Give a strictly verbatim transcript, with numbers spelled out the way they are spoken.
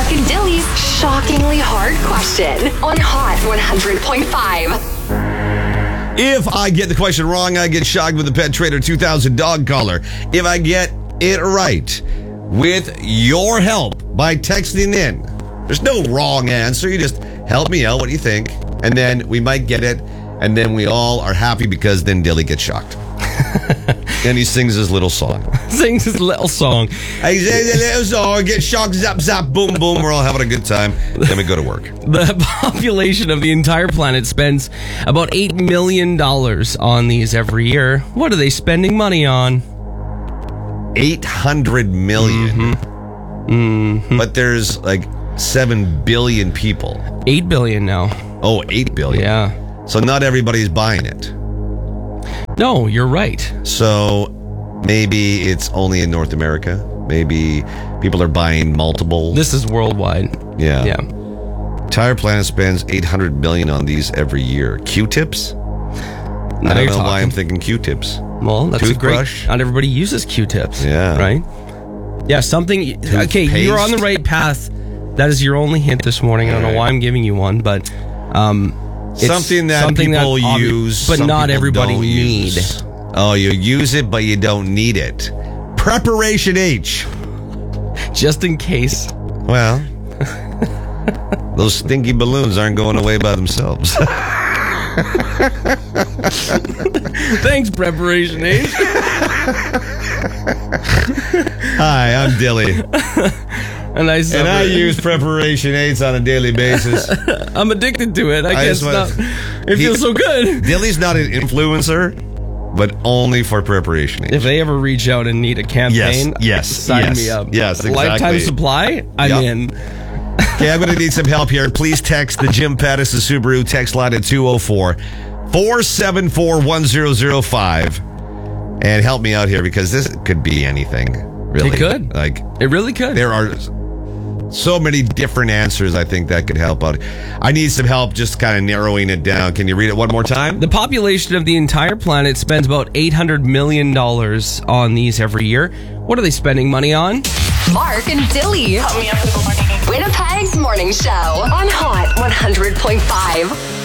Mark and Dilly's shockingly hard question on Hot one hundred point five. If I get the question wrong, I get shocked with the Pet Trader two thousand dog collar. If I get it right, with your help by texting in, there's no wrong answer. You just help me out. What do you think? And then we might get it. And then we all are happy because then Dilly gets shocked. And he sings his little song. Sings his little song. He sings his little song, get shocked, zap, zap, boom, boom. We're all having a good time. Then we go to work. The population of the entire planet spends about eight million dollars on these every year. What are they spending money on? eight hundred million. Mm-hmm. Mm-hmm. But there's like seven billion people. eight billion now. Oh, eight billion. Yeah. So not everybody's buying it. No, you're right. So maybe it's only in North America. Maybe people are buying multiple. This is worldwide. Yeah. Yeah. Entire planet spends eight hundred million on these every year. Q-tips? Now I don't you're know talking. why I'm thinking Q-tips. Well, that's Toothbrush? a great. Not everybody uses Q-tips. Yeah. Right? Yeah, something. Okay, you're on the right path. That is your only hint this morning. I don't know why I'm giving you one, but um, it's something that something people that obvi- use, but some not people everybody don't need. use. Oh, you use it, but you don't need it. Preparation H. Just in case. Well, those stinky balloons aren't going away by themselves. Thanks, Preparation H. Hi, I'm Dilly. And I, and I use Preparation Aids on a daily basis. I'm addicted to it. I, I guess just wanna- not. It He- feels so good. Dilly's not an influencer, but only for Preparation Aids. If they ever reach out and need a campaign, Yes, yes, sign yes, me up. yes, exactly. Lifetime supply, I'm Yep. in. Okay, I'm going to need some help here. Please text the Jim Pattison Subaru text line at two oh four, four seven four, one oh oh five and help me out here because this could be anything, really. It could. Like, It really could. there are so many different answers I think that could help out. I need some help just kind of narrowing it down. Can you read it one more time? The population of the entire planet spends about eight hundred million dollars on these every year. What are they spending money on? Mark and Dilly. Help me up in the morning. Winnipeg's morning show on Hot one hundred point five.